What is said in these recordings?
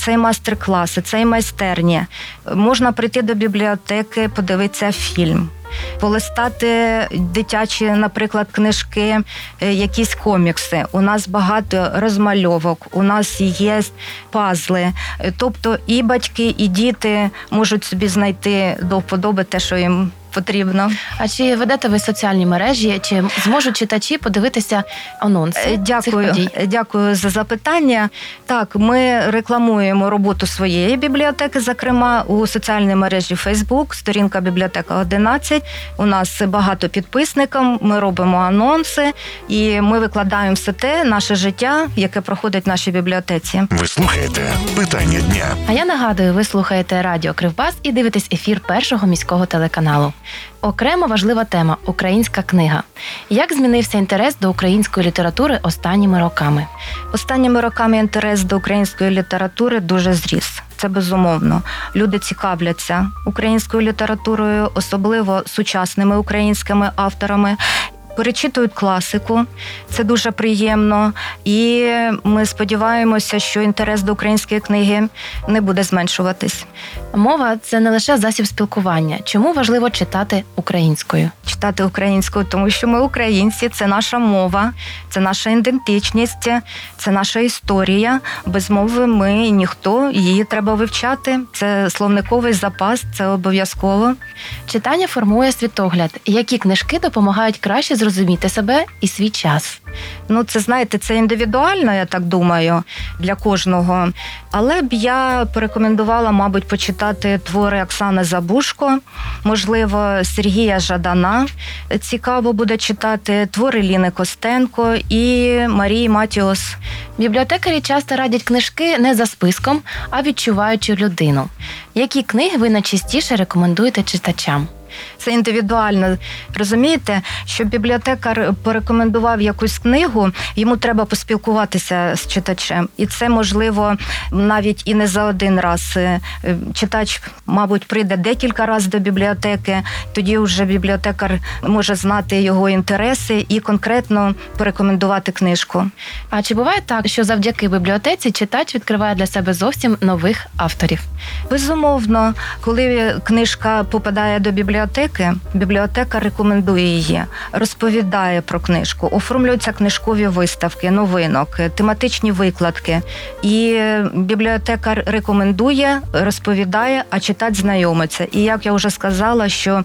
це і майстер-класи, це і майстерні. Можна прийти до бібліотеки, подивитися фільм, полистати дитячі, наприклад, книжки, якісь комікси. У нас багато розмальовок, у нас є пазли. Тобто і батьки, і діти можуть собі знайти до вподоби те, що їм потрібно. А чи ведете ви соціальні мережі, чи зможуть читачі подивитися анонси цих подій? Дякую за запитання. Так, ми рекламуємо роботу своєї бібліотеки, зокрема, у соціальній мережі Facebook, сторінка бібліотека 11. У нас багато підписників, ми робимо анонси, і ми викладаємо все те, наше життя, яке проходить в нашій бібліотеці. Ви слухаєте «Питання дня». А я нагадую, ви слухаєте радіо Кривбас і дивитесь ефір Першого міського телеканалу. Окремо важлива тема – українська книга. Як змінився інтерес до української літератури останніми роками? Останніми роками інтерес до української літератури дуже зріс. Це безумовно. Люди цікавляться українською літературою, особливо сучасними українськими авторами. Перечитують класику, це дуже приємно, і ми сподіваємося, що інтерес до української книги не буде зменшуватись. Мова – це не лише засіб спілкування. Чому важливо читати українською? Читати українською, тому що ми українці, це наша мова, це наша ідентичність, це наша історія. Без мови ми ніхто, її треба вивчати. Це словниковий запас, це обов'язково. Читання формує світогляд. Які книжки допомагають краще зрозуміти себе і свій час? Це, знаєте, це індивідуально, я так думаю, для кожного. Але б я порекомендувала, мабуть, почитати твори Оксани Забушко, можливо, Сергія Жадана. Цікаво буде читати твори Ліни Костенко і Марії Матіос. Бібліотекарі часто радять книжки не за списком, а відчуваючи людину. Які книги ви найчастіше рекомендуєте читачам? Це індивідуально. Розумієте, щоб бібліотекар порекомендував якусь книгу, йому треба поспілкуватися з читачем. І це, можливо, навіть і не за один раз. Читач, мабуть, прийде декілька разів до бібліотеки, тоді вже бібліотекар може знати його інтереси і конкретно порекомендувати книжку. А чи буває так, що завдяки бібліотеці читач відкриває для себе зовсім нових авторів? Безумовно, коли книжка попадає до бібліотеки, бібліотекар рекомендує її, розповідає про книжку, оформлюються книжкові виставки, новинок, тематичні викладки. І бібліотекар рекомендує, розповідає, а читач знайомиться. І як я вже сказала, що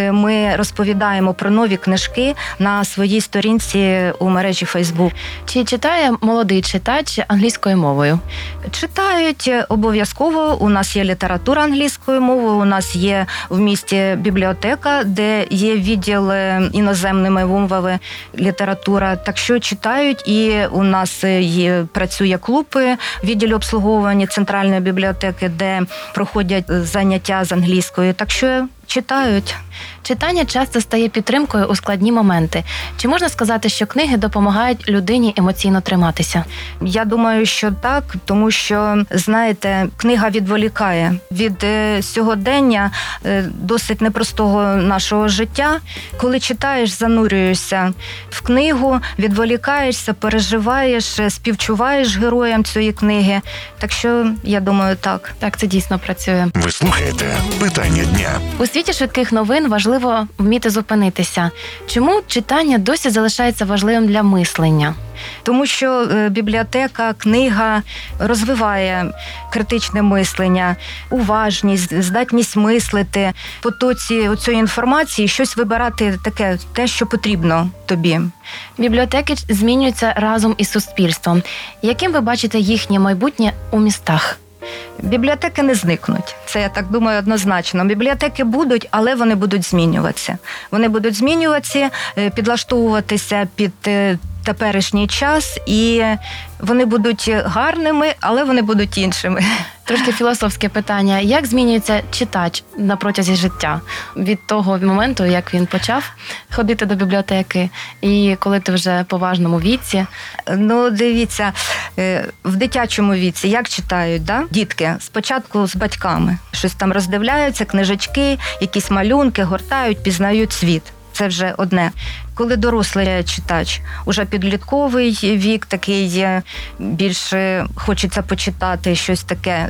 ми розповідаємо про нові книжки на своїй сторінці у мережі Facebook. Чи читає молодий читач англійською мовою? Читають обов'язково. У нас є література англійською мовою, у нас є в місті бібліотека, де є відділ іноземними мовами література. Так що читають, і у нас працює клуб в відділі обслуговування центральної бібліотеки, де проходять заняття з англійської. Так що читають. Читання часто стає підтримкою у складні моменти. Чи можна сказати, що книги допомагають людині емоційно триматися? Я думаю, що так, тому що, знаєте, книга відволікає від сьогодення досить непростого нашого життя. Коли читаєш, занурюєшся в книгу, відволікаєшся, переживаєш, співчуваєш героям цієї книги. Так що, я думаю, так. Так, це дійсно працює. Ви слухаєте «Питання дня». У світі швидких новин важливо вміти зупинитися. Чому читання досі залишається важливим для мислення? Тому що бібліотека, книга розвиває критичне мислення, уважність, здатність мислити, в потоці цієї інформації щось вибирати таке, те, що потрібно тобі. Бібліотеки змінюються разом із суспільством. Яким ви бачите їхнє майбутнє у містах? Бібліотеки не зникнуть. Це, я так думаю, однозначно. Бібліотеки будуть, але вони будуть змінюватися. Вони будуть змінюватися, підлаштовуватися під теперішній час, і вони будуть гарними, але вони будуть іншими. Трошки філософське питання. Як змінюється читач на протязі життя? Від того моменту, як він почав ходити до бібліотеки, і коли ти вже в поважному віці? Дивіться, в дитячому віці як читають, да? Дітки? Спочатку з батьками. Щось там роздивляються, книжечки, якісь малюнки, гортають, пізнають світ. Це вже одне. Коли дорослий читач, уже підлітковий вік, такий більше хочеться почитати щось таке